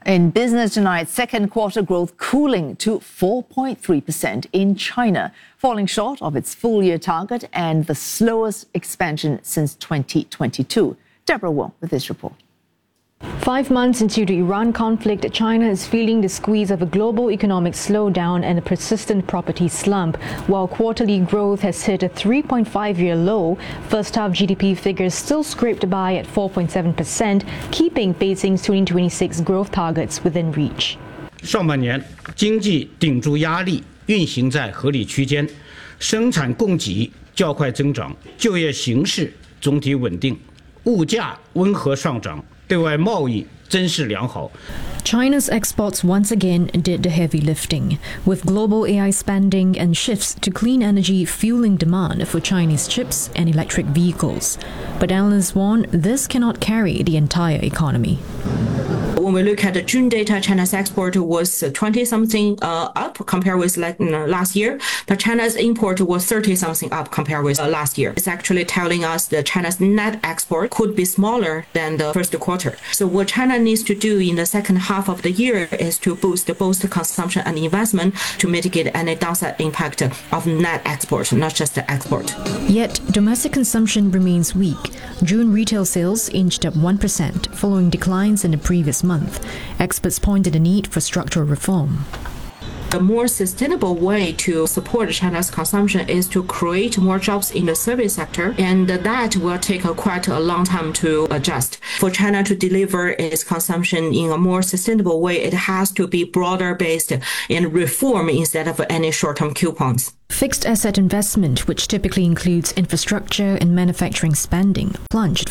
In business tonight, second quarter growth cooling to 4.3% in China, falling short of its full-year target and the slowest expansion since 2022. Deborah Wong with this report. 5 months into the Iran conflict, China is feeling the squeeze of a global economic slowdown and a persistent property slump. While quarterly growth has hit a 3.5-year low, first-half GDP figures still scraped by at 4.7%, keeping Beijing's 2026 growth targets within reach. 上半年经济顶住压力，运行在合理区间，生产供给较快增长，就业形势总体稳定，物价温和上涨。 对外贸易真是良好。 China's exports once again did the heavy lifting, with global AI spending and shifts to clean energy fueling demand for Chinese chips and electric vehicles. But analysts warn this cannot carry the entire economy. When we look at the June data, China's export was 20-something up compared with last year, but China's import was 30-something up compared with last year. It's actually telling us that China's net export could be smaller than the first quarter. So what China needs to do in the second half of the year is to boost both consumption and investment to mitigate any downside impact of net export, not just the export. Yet domestic consumption remains weak. June retail sales inched up 1%, following declines in the previous month. Experts point to the need for structural reform. A more sustainable way to support China's consumption is to create more jobs in the service sector, and that will take quite a long time to adjust. For China to deliver its consumption in a more sustainable way, it has to be broader based and reform instead of any short-term coupons. Fixed asset investment, which typically includes infrastructure and manufacturing spending, plunged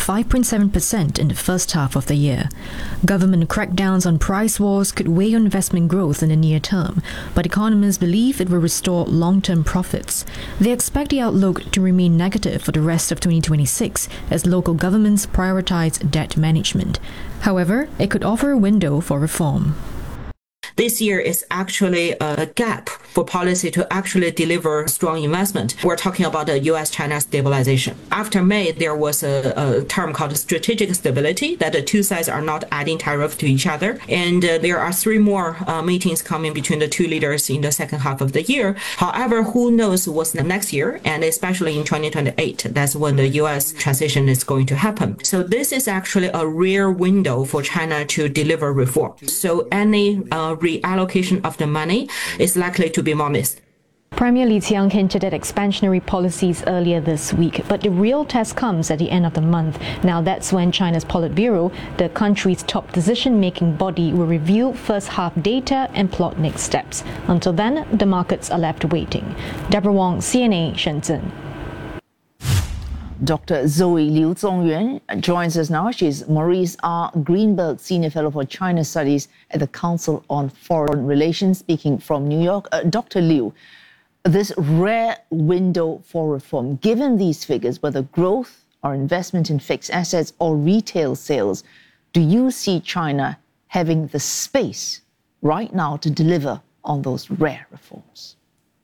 5.7% in the first half of the year. Government crackdowns on price wars could weigh on investment growth in the near term, but economists believe it will restore long-term profits. They expect the outlook to remain negative for the rest of 2026 as local governments prioritize debt management. However, it could offer a window for reform. This year is actually a gap for policy to actually deliver strong investment. We're talking about the U.S.-China stabilization. After May, there was a term called strategic stability, that the two sides are not adding tariff to each other. And there are 3 more meetings coming between the two leaders in the second half of the year. However, who knows what's the next year, and especially in 2028, that's when the U.S. transition is going to happen. So this is actually a rare window for China to deliver reform. So any reallocation of the money is likely to be modest. Premier Li Qiang hinted at expansionary policies earlier this week, but the real test comes at the end of the month. Now that's when China's Politburo, the country's top decision-making body, will review first-half data and plot next steps. Until then, the markets are left waiting. Deborah Wong, CNA, Shenzhen. Dr. Zoe Liu Zongyuan joins us now. She's Maurice R. Greenberg Senior Fellow for China Studies at the Council on Foreign Relations, speaking from New York. Dr. Liu, this rare window for reform, given these figures, whether growth or investment in fixed assets or retail sales, do you see China having the space right now to deliver on those rare reforms?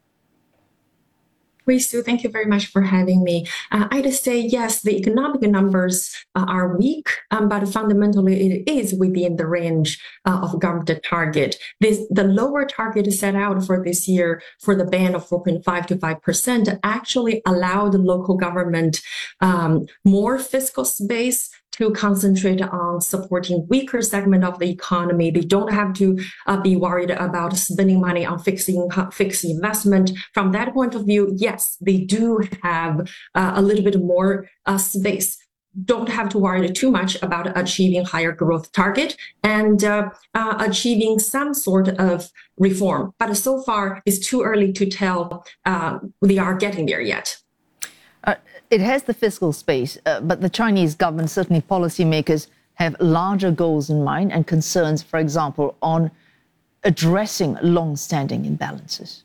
Sue, thank you very much for having me. I'd say yes, the economic numbers are weak, but fundamentally it is within the range of government target. The lower target set out for this year for the band of 4.5 to 5% actually allowed the local government more fiscal space to concentrate on supporting weaker segment of the economy. They don't have to be worried about spending money on fixed investment. From that point of view, yes, they do have a little bit more space. Don't have to worry too much about achieving higher growth target and achieving some sort of reform. But so far, it's too early to tell they are getting there yet. It has the fiscal space, but the Chinese government, certainly policymakers, have larger goals in mind and concerns, for example, on addressing long-standing imbalances.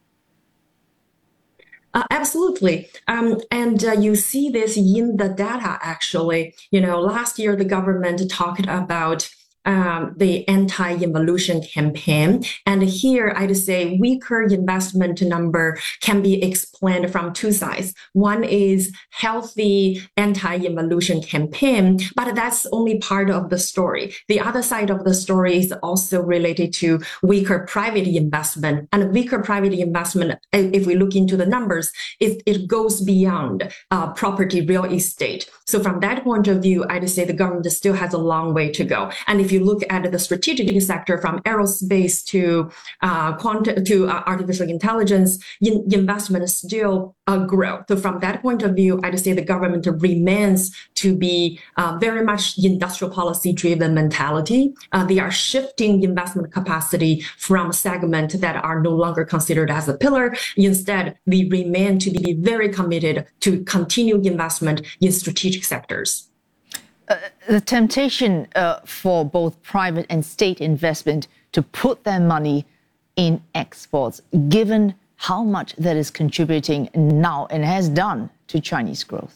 Absolutely. And you see this in the data, actually. Last year, the government talked about the anti-involution campaign. And here I'd say weaker investment number can be explained from two sides. One is healthy anti-involution campaign, but that's only part of the story. The other side of the story is also related to weaker private investment. And weaker private investment, if we look into the numbers, it goes beyond property, real estate. So from that point of view, I'd say the government still has a long way to go. And if you look at the strategic sector from aerospace to artificial intelligence, investment still grow. So from that point of view, I'd say the government remains to be very much industrial policy driven mentality. They are shifting investment capacity from segments that are no longer considered as a pillar. Instead, they remain to be very committed to continued investment in strategic sectors. The temptation for both private and state investment to put their money in exports, given how much that is contributing now and has done to Chinese growth.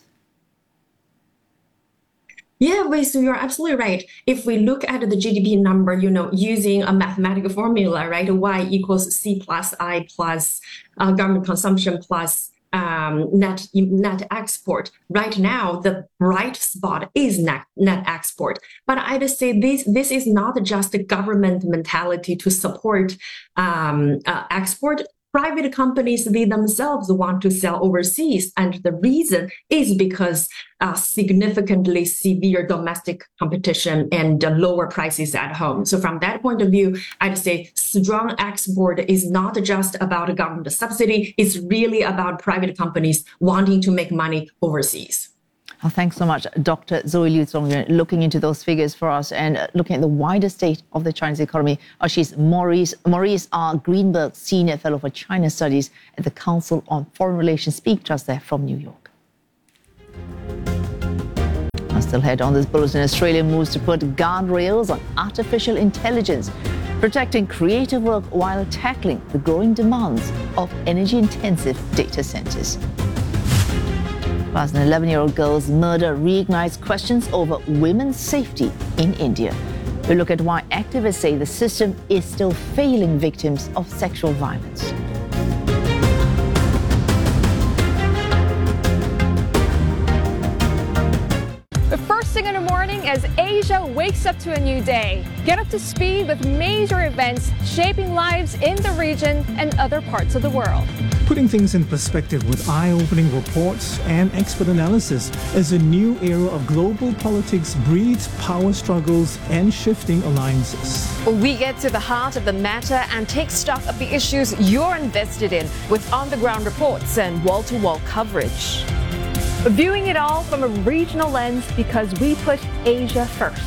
Yeah, Wei Su, you're absolutely right. If we look at the GDP number, using a mathematical formula, right, Y equals C plus I plus government consumption plus net export. Right now, the bright spot is net export. But I'd say this is not just a government mentality to support export. Private companies, they themselves want to sell overseas. And the reason is because significantly severe domestic competition and lower prices at home. So from that point of view, I'd say strong export is not just about a government subsidy. It's really about private companies wanting to make money overseas. Oh, thanks so much, Dr. Zoe Liu Zongyuan, looking into those figures for us and looking at the wider state of the Chinese economy. She's Maurice R. Greenberg, Senior Fellow for China Studies at the Council on Foreign Relations. Speak to us there from New York. I'll still head on this bulletin. Australia moves to put guardrails on artificial intelligence, protecting creative work while tackling the growing demands of energy-intensive data centers. Plus, an 11-year-old girl's murder reignites questions over women's safety in India. We look at why activists say the system is still failing victims of sexual violence. The first thing in the morning as Asia wakes up to a new day. Get up to speed with major events shaping lives in the region and other parts of the world. Putting things in perspective with eye-opening reports and expert analysis as a new era of global politics breeds power struggles and shifting alliances. We get to the heart of the matter and take stock of the issues you're invested in with on-the-ground reports and wall-to-wall coverage. Viewing it all from a regional lens because we put Asia first.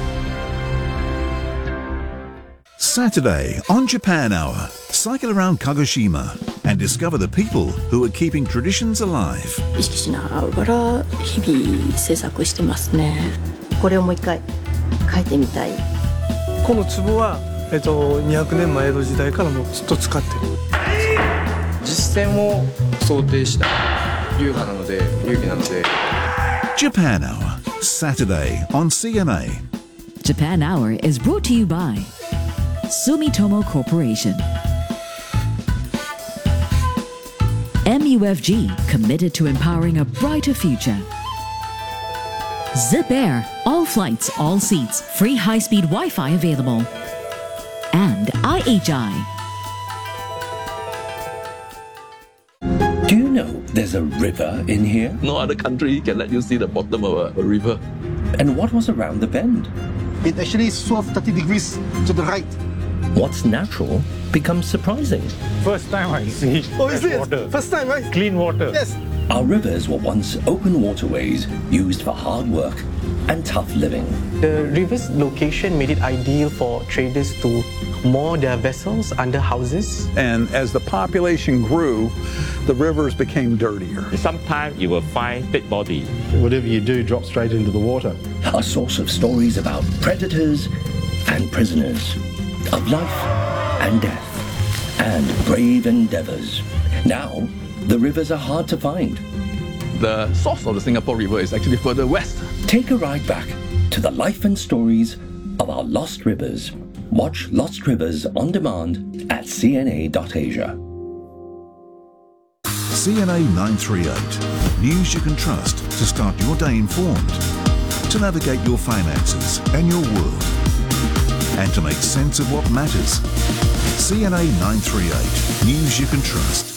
Saturday on Japan Hour, cycle around Kagoshima and discover the people who are keeping traditions alive. 意識しながら日々制作してますね。これをもう一回書いてみたい。 この壺は200年前江戸時代からもうずっと使ってる。 実践を想定した流儀なので。 Japan Hour, Saturday on CMA. Japan Hour is brought to you by Sumitomo Corporation. MUFG, committed to empowering a brighter future. Zip Air, all flights, all seats, free high-speed Wi-Fi available. And IHI. Do you know there's a river in here? No other country can let you see the bottom of a river. And what was around the bend? It actually swerved 30 degrees to the right. What's natural becomes surprising. First time I see water. First time, right? Clean water. Yes. Our rivers were once open waterways used for hard work and tough living. The river's location made it ideal for traders to moor their vessels under houses. And as the population grew, the rivers became dirtier. Sometimes you will find dead body. Whatever you do drops straight into the water. A source of stories about predators and prisoners, of life and death, and brave endeavors. Now, the rivers are hard to find. The source of the Singapore River is actually further west. Take a ride back to the life and stories of our lost rivers. Watch Lost Rivers on demand at cna.asia. CNA 938. News you can trust to start your day informed, to navigate your finances and your world, and to make sense of what matters. CNA 938. News you can trust.